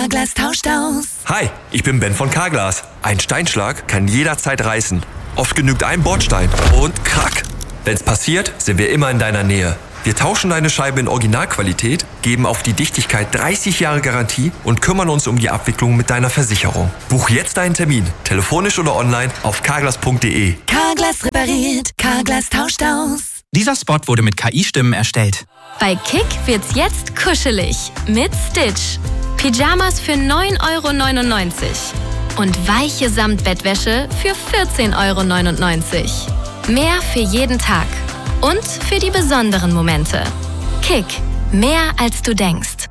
Carglass tauscht aus. Hi, ich bin Ben von Carglass. Ein Steinschlag kann jederzeit reißen. Oft genügt ein Bordstein und krack. Wenn's passiert, sind wir immer in deiner Nähe. Wir tauschen deine Scheibe in Originalqualität, geben auf die Dichtigkeit 30 Jahre Garantie und kümmern uns um die Abwicklung mit deiner Versicherung. Buch jetzt deinen Termin, telefonisch oder online auf carglass.de. Carglass repariert, Carglass tauscht aus. Dieser Spot wurde mit KI-Stimmen erstellt. Bei Kick wird's jetzt kuschelig mit Stitch. Pyjamas für 9,99 € und weiche Samtbettwäsche für 14,99 €. Mehr für jeden Tag. Und für die besonderen Momente. Kick. Mehr als du denkst.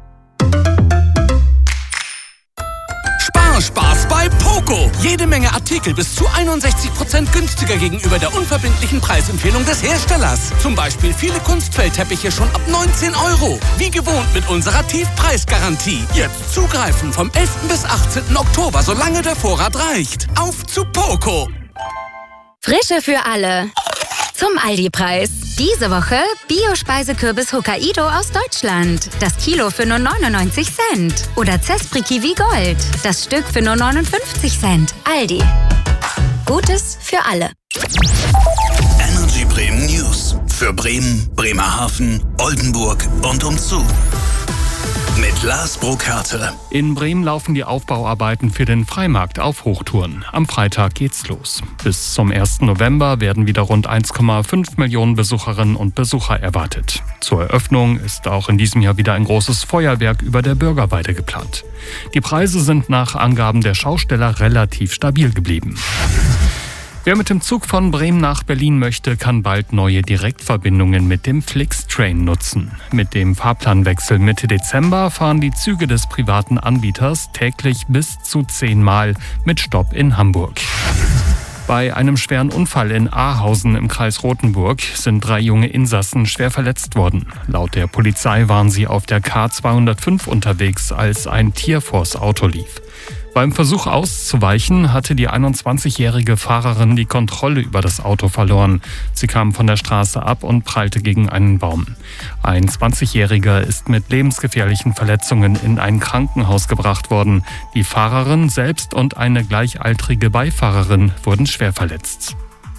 Spaß bei Poco. Jede Menge Artikel bis zu 61% günstiger gegenüber der unverbindlichen Preisempfehlung des Herstellers. Zum Beispiel viele Kunstfeldteppiche schon ab 19 €. Wie gewohnt mit unserer Tiefpreisgarantie. Jetzt zugreifen vom 11. bis 18. Oktober, solange der Vorrat reicht. Auf zu Poco. Frische für alle. Zum Aldi-Preis. Diese Woche Bio-Speisekürbis Hokkaido aus Deutschland. Das Kilo für nur 99 Cent. Oder Zespri Kiwi Gold. Das Stück für nur 59 Cent. Aldi. Gutes für alle. Energy Bremen News. Für Bremen, Bremerhaven, Oldenburg und umzu. Mit Lars Burkhardt. In Bremen laufen die Aufbauarbeiten für den Freimarkt auf Hochtouren. Am Freitag geht's los. Bis zum 1. November werden wieder rund 1,5 Millionen Besucherinnen und Besucher erwartet. Zur Eröffnung ist auch in diesem Jahr wieder ein großes Feuerwerk über der Bürgerweide geplant. Die Preise sind nach Angaben der Schausteller relativ stabil geblieben. Wer mit dem Zug von Bremen nach Berlin möchte, kann bald neue Direktverbindungen mit dem Flixtrain nutzen. Mit dem Fahrplanwechsel Mitte Dezember fahren die Züge des privaten Anbieters täglich bis zu 10 Mal mit Stopp in Hamburg. Bei einem schweren Unfall in Ahausen im Kreis Rothenburg sind 3 junge Insassen schwer verletzt worden. Laut der Polizei waren sie auf der K205 unterwegs, als ein Tier vors Auto lief. Beim Versuch auszuweichen, hatte die 21-jährige Fahrerin die Kontrolle über das Auto verloren. Sie kam von der Straße ab und prallte gegen einen Baum. Ein 20-jähriger ist mit lebensgefährlichen Verletzungen in ein Krankenhaus gebracht worden. Die Fahrerin selbst und eine gleichaltrige Beifahrerin wurden schwer verletzt.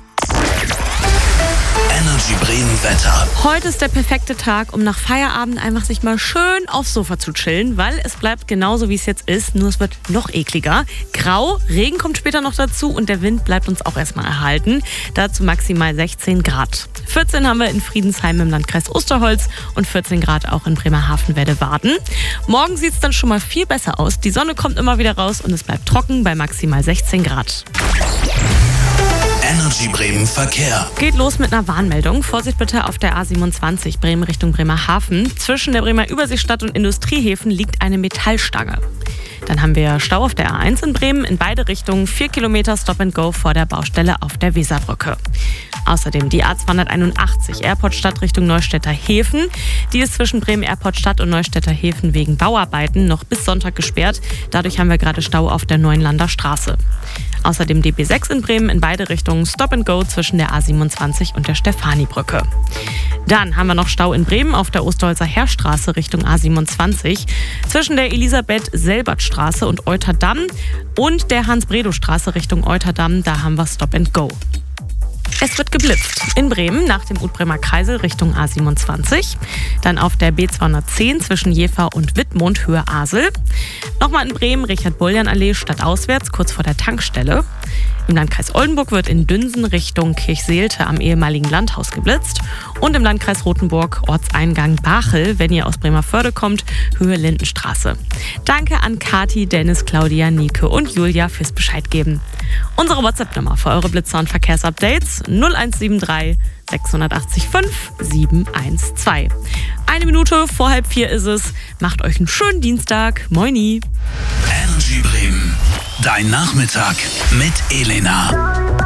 Energy Bremen Wetter. Heute ist der perfekte Tag, um nach Feierabend einfach sich mal schön aufs Sofa zu chillen, weil es bleibt genauso, wie es jetzt ist, nur es wird noch ekliger. Grau, Regen kommt später noch dazu und der Wind bleibt uns auch erstmal erhalten. Dazu maximal 16 Grad. 14 haben wir in Friedensheim im Landkreis Osterholz und 14 Grad auch in Bremerhaven-Werdewarden. Morgen sieht es dann schon mal viel besser aus. Die Sonne kommt immer wieder raus und es bleibt trocken bei maximal 16 Grad. Energy Bremen Verkehr. Geht los mit einer Warnmeldung. Vorsicht bitte auf der A27 Bremen Richtung Bremerhaven. Zwischen der Bremer Überseestadt und Industriehäfen liegt eine Metallstange. Dann haben wir Stau auf der A1 in Bremen in beide Richtungen. 4 Kilometer Stop and Go vor der Baustelle auf der Weserbrücke. Außerdem die A281 Airport-Stadt Richtung Neustädter Häfen. Die ist zwischen Bremen Airport-Stadt und Neustädter Häfen wegen Bauarbeiten noch bis Sonntag gesperrt. Dadurch haben wir gerade Stau auf der Neuenlander Straße. Außerdem die B6 in Bremen in beide Richtungen Stop and Go zwischen der A27 und der Stefanibrücke. Dann haben wir noch Stau in Bremen auf der Osterholzer Heerstraße Richtung A27 zwischen der Elisabeth-Selbert-Straße und Euterdamm und der Hans-Bredow-Straße Richtung Euterdamm. Da haben wir Stop and Go. Es wird geblitzt. In Bremen nach dem Utbremer Kreisel Richtung A27. Dann auf der B210 zwischen Jever und Wittmund Höhe Asel. Nochmal in Bremen Richard-Boljan-Allee stadtauswärts kurz vor der Tankstelle. Im Landkreis Oldenburg wird in Dünsen Richtung Kirchseelte am ehemaligen Landhaus geblitzt. Und im Landkreis Rothenburg Ortseingang Bachel, wenn ihr aus Bremervörde kommt, Höhe Lindenstraße. Danke an Kati, Dennis, Claudia, Nike und Julia fürs Bescheid geben. Unsere WhatsApp-Nummer für eure Blitzer- und Verkehrsupdates 0173 680 5712. 1 Minute vor 3:30 ist es. Macht euch einen schönen Dienstag. Moini. Energy Bremen. Dein Nachmittag mit Elena.